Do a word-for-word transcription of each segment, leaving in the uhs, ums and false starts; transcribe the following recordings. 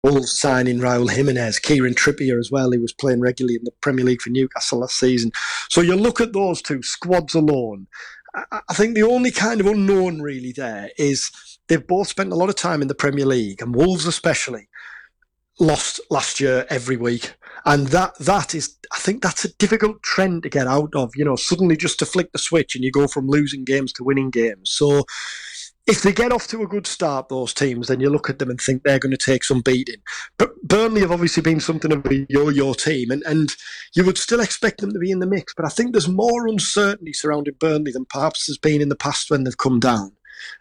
Wolves signing Raul Jimenez, Kieran Trippier as well, who was playing regularly in the Premier League for Newcastle last season. So you look at those two squads alone, I think the only kind of unknown really there is they've both spent a lot of time in the Premier League, and Wolves especially lost last year every week. And that that is, I think that's a difficult trend to get out of, you know, suddenly just to flick the switch and you go from losing games to winning games. So if they get off to a good start, those teams, then you look at them and think they're going to take some beating. But Burnley have obviously been something of a yo-yo team, and, and you would still expect them to be in the mix. But I think there's more uncertainty surrounding Burnley than perhaps there's been in the past when they've come down.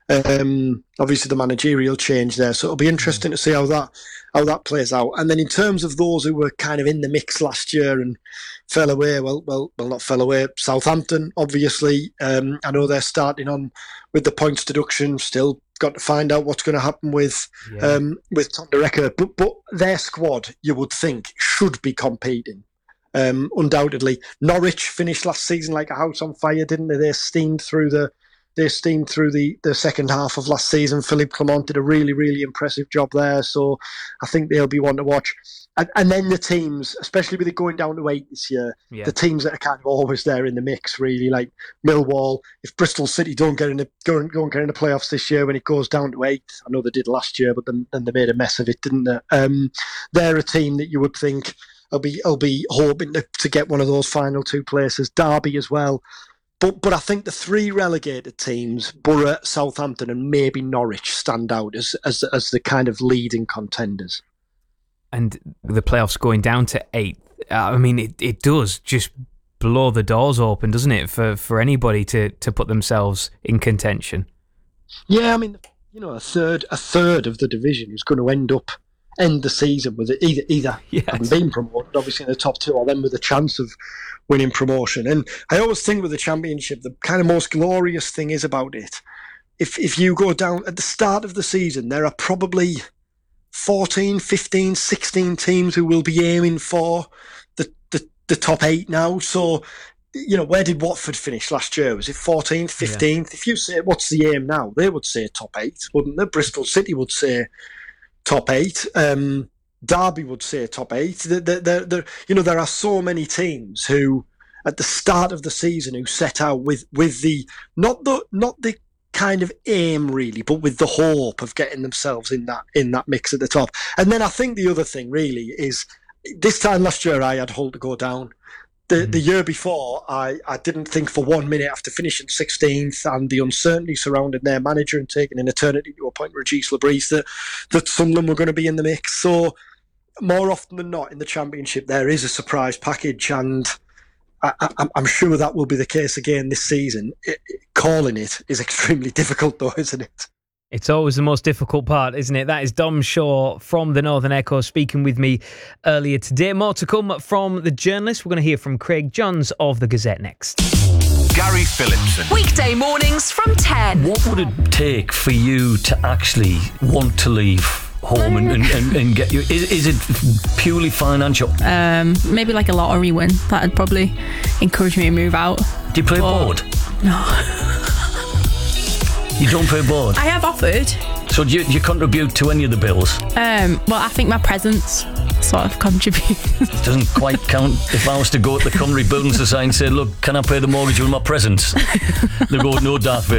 Um, obviously, the managerial change there, so it'll be interesting to see how that how that plays out. And then in terms of those who were kind of in the mix last year and fell away, well, well, well, not fell away. Southampton, obviously, um, I know they're starting on with the points deduction. Still got to find out what's going to happen with yeah. um, with Tom Derecker. But but their squad, you would think, should be competing. Um, undoubtedly, Norwich finished last season like a house on fire, didn't they? They steamed through the. They steamed through the, the second half of last season. Philippe Clement did a really, really impressive job there. So I think they'll be one to watch. And, and then the teams, especially with it going down to eight this year, yeah. the teams that are kind of always there in the mix, really, like Millwall. If Bristol City don't get in the don't, don't get in the playoffs this year when it goes down to eight, I know they did last year, but then, then they made a mess of it, didn't they? Um, they're a team that you would think will be, will be hoping to, to get one of those final two places. Derby as well. But but I think the three relegated teams, Borough, Southampton and maybe Norwich, stand out as as as the kind of leading contenders. And the playoffs going down to eight, I mean, it, it does just blow the doors open, doesn't it, for, for anybody to, to put themselves in contention? Yeah, I mean, you know, a third a third of the division is going to end up end the season with it either either yes. having been promoted, obviously in the top two, or then with a chance of winning promotion. And I always think with the Championship, the kind of most glorious thing is about it, if if you go down at the start of the season, there are probably fourteen, fifteen, sixteen teams who will be aiming for the, the, the top eight now. So, you know, where did Watford finish last year? Was it fourteenth, fifteenth? Yeah. If you say, what's the aim now? They would say top eight, wouldn't they? Bristol City would say top eight. Um, Derby would say top eight. They're, they're, they're, you know, there are so many teams who, at the start of the season, who set out with, with the not the not the kind of aim really, but with the hope of getting themselves in that in that mix at the top. And then I think the other thing really is, this time last year I had Hull to go down. The mm-hmm. the year before, I, I didn't think for one minute after finishing sixteenth and the uncertainty surrounding their manager and taking an eternity to appoint Regis Lebris that, that Sunderland were going to be in the mix. So more often than not in the Championship, there is a surprise package, and I, I, I'm sure that will be the case again this season. It, it, calling it is extremely difficult though, isn't it? It's always the most difficult part, isn't it? That is Dom Shaw from the Northern Echo speaking with me earlier today. More to come from the journalist. We're going to hear from Craig Johns of the Gazette next. Gary Phillipson. Weekday mornings from ten. What would it take for you to actually want to leave home and, and, and, and get you? Is, is it purely financial? Um, maybe like a lottery win. That'd probably encourage me to move out. Do you play but, board? No. You don't play board? I have offered. So do you, do you contribute to any of the bills? Um, well, I think my presence sort of contributes. It doesn't quite count. If I was to go to the Cymru Building Society and say, look, can I pay the mortgage with my presence? They go, no, Darth Vader.